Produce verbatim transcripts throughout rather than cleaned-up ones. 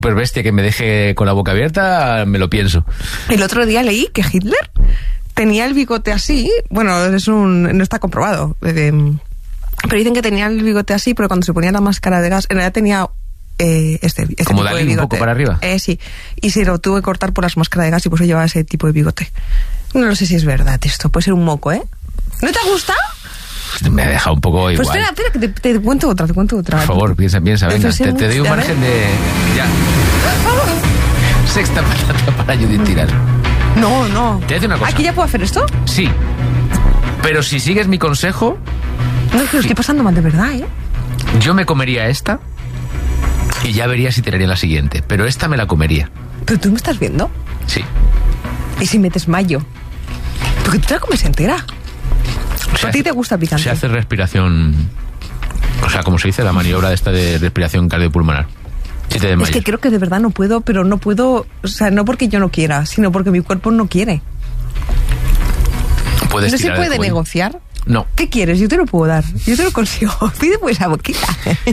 súper bestia que me deje con la boca abierta, me lo pienso. El otro día leí que Hitler tenía el bigote así, bueno, es un, no está comprobado, eh, pero dicen que tenía el bigote así, pero cuando se ponía la máscara de gas, en realidad tenía eh, este, este como tipo de Dalí, bigote. un poco para arriba. Eh, sí, y se lo tuvo que cortar por las máscaras de gas y por eso llevaba ese tipo de bigote. No lo sé si es verdad esto, puede ser un moco, ¿eh? ¿No te ha gustado? Me ha dejado un poco igual. Pues espera, espera, que te, te cuento otra, te cuento otra. Por favor, piensa, piensa, venga. Te, te doy un margen de... Ya. Sexta patata para Judith Tiral. No, no. Te voy a decir una cosa. ¿Aquí ya puedo hacer esto? Sí. Pero si sigues mi consejo... No, es que lo estoy pasando mal de verdad, ¿eh? Yo me comería esta y ya vería si tiraría la siguiente. Pero esta me la comería. ¿Pero tú me estás viendo? Sí. ¿Y si metes mayo? Porque tú te la comes entera. ¿A ti te gusta el picante? Se hace respiración... O sea, como se dice, la maniobra de esta de respiración cardiopulmonar. Si te desmayas. Es que creo que de verdad no puedo, pero no puedo... O sea, no porque yo no quiera, sino porque mi cuerpo no quiere. ¿Puedes ¿No se tirar puede el cuello? negociar? No. ¿Qué quieres? Yo te lo puedo dar. Yo te lo consigo. Pide pues esa boquita.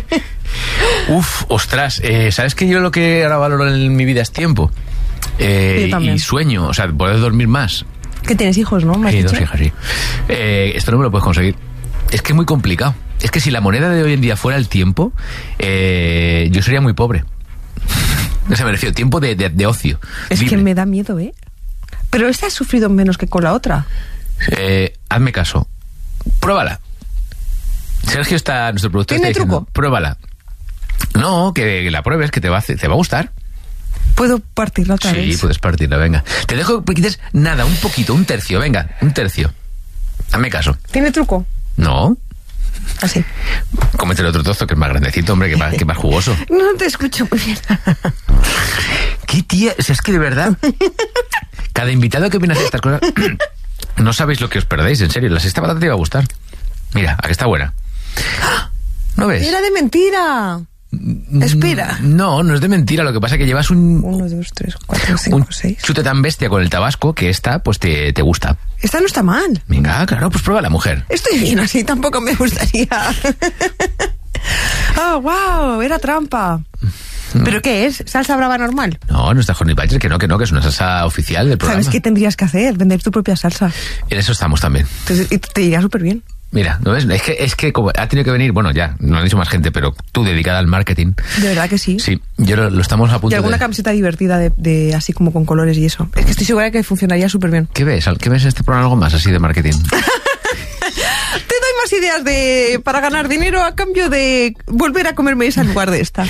Uf, ostras. Eh, ¿Sabes que yo lo que ahora valoro en mi vida es tiempo? Eh, Yo también. y sueño, o sea, poder dormir más. Que tienes hijos, ¿no? ¿Me has Sí, dicho? dos hijas, sí. Eh, esto no me lo puedes conseguir. Es que es muy complicado. Es que si la moneda de hoy en día fuera el tiempo, eh, yo sería muy pobre. O sea, me refiero, tiempo de, de, de ocio. Es libre. que me da miedo, ¿eh? Pero esta has sufrido menos que con la otra. Eh, hazme caso. Pruébala. Sergio está, nuestro productor ¿Tiene está diciendo, truco? pruébala. No, que la pruebes, que te va a, hacer- te va a gustar. ¿Puedo partirla otra Sí, vez? puedes partirla, venga. Te dejo que quites nada, un poquito, un tercio, venga, un tercio. Hazme caso. ¿Tiene truco? No, Así. cómete el otro trozo que es más grandecito, hombre, que más, que más jugoso. No te escucho muy bien. ¿Qué tía? O sea, es que de verdad, cada invitado que viene a hacer estas cosas, no sabéis lo que os perdéis, en serio. La sexta patata te va a gustar. Mira, aquí está buena. ¿No ves? Era de mentira. Espera. No, no es de mentira. Lo que pasa es que llevas un, Uno, dos, tres, cuatro, cinco, un seis. chute tan bestia con el tabasco que esta, pues te, te gusta. Esta no está mal. Venga, claro, pues prueba la mujer. Estoy bien así, tampoco me gustaría. Oh, wow, era trampa. ¿Pero qué es? ¿Salsa brava normal? No, no está Honey Badger, que no, que no, que es una salsa oficial del programa. ¿Sabes qué tendrías que hacer? Vender tu propia salsa. En eso estamos también. Entonces, y te iría súper bien. Mira, ¿no ves? Es que, es que como ha tenido que venir, bueno, ya, no han dicho más gente, pero tú dedicada al marketing. De verdad que sí. Sí, yo lo, lo estamos a punto Y alguna de... camiseta divertida de, de así como con colores y eso. Es que estoy segura que funcionaría súper bien. ¿Qué ves? ¿Qué ves en este programa? Algo más así de marketing. Te doy más ideas de para ganar dinero a cambio de volver a comerme esa en lugar de esta.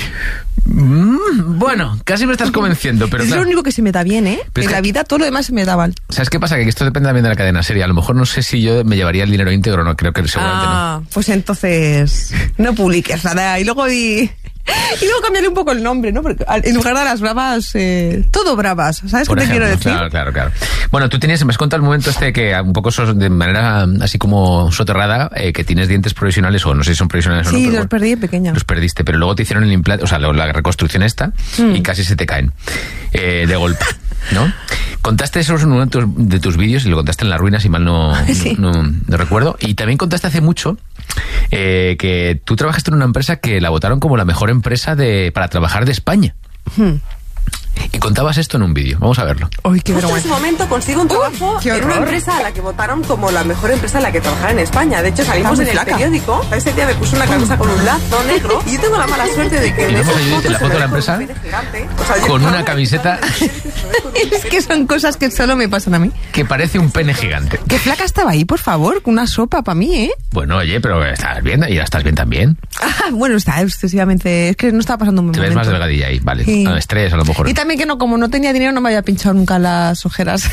Mm, bueno, casi me estás convenciendo, pero Es claro. lo único que se me da bien, ¿eh? Pero es en que- la vida todo lo demás se me da mal. ¿Sabes qué pasa? Que esto depende también de la cadena serie. A lo mejor no sé si yo me llevaría el dinero íntegro o no. Creo que seguramente Ah, pues entonces no publiques nada y luego di... Y luego cambiarle un poco el nombre, ¿no? Porque al- en lugar de las bravas, eh, todo bravas. ¿Sabes Por qué te ejemplo, quiero decir? Claro, claro, claro. Bueno, tú tienes, me has contado el momento este que un poco sos de manera así como soterrada, eh, que tienes dientes provisionales, o no sé si son provisionales o no. Sí, pero los bueno, perdí de pequeña. Los perdiste, pero luego te hicieron el implante, o sea, la, la reconstrucción esta, Mm. y casi se te caen eh, de golpe, ¿no? Contaste eso en uno de tus, de tus vídeos y lo contaste en La Ruina, si mal no, Sí. no, no- no recuerdo. Y también contaste hace mucho eh, que tú trabajaste en una empresa que la votaron como la mejor empresa de para trabajar de España. Hmm. Y contabas esto en un vídeo. Vamos a verlo. Uy, qué Justo en ese vergüenza. momento consigo un trabajo qué en una horror. empresa a la que votaron como la mejor empresa en la que trabajar en España. De hecho, salimos Está en muy el flaca. periódico. Ese día me puse una camisa con un lazo negro y yo tengo la mala suerte de que en Y vemos esas a Judith en la fotos foto de la se me ve empresa con un pene gigante. O sea, yo- con una camiseta Es que son cosas que solo me pasan a mí. que parece un pene gigante. Qué flaca estaba ahí, por favor, una sopa para mí, ¿eh? Bueno, oye, pero estás bien y ya estás bien también. Ah, bueno, está excesivamente... Es que no estaba pasando un buen Te ves momento. más delgadilla ahí, vale. Sí. No, estrés a lo mejor. Y también que no, como no tenía dinero, no me había pinchado nunca las ojeras.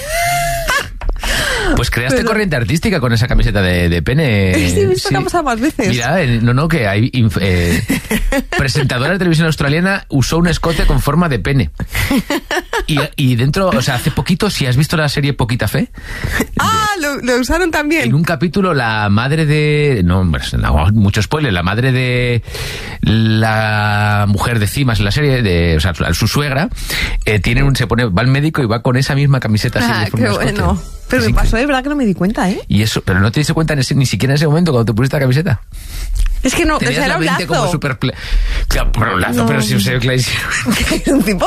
Pues creaste Pero- corriente artística con esa camiseta de, de pene. Sí, esto que ha pasado más veces. Mira, eh, no, no, que hay inf- eh, presentadora de televisión australiana usó un escote con forma de pene. Y, y dentro, o sea, hace poquito, si has visto la serie Poquita Fe, Ah, lo, lo usaron también. en un capítulo la madre de... No, hombre, no, mucho spoiler. La madre de la mujer de Cimas en la serie, de, o sea, su suegra, eh, tiene un, se pone, va al médico y va con esa misma camiseta así Ah, de forma qué escote. bueno. Pero Es me pasó increíble. de verdad que no me di cuenta, ¿eh? Y eso, pero no te diste cuenta en ese- ni siquiera en ese momento cuando te pusiste la camiseta. Es que no, o Tenías sea, era la un mente lazo. como súper... ple- Claro, pero un lazo, No. pero si os sé clarísimo. Un tipo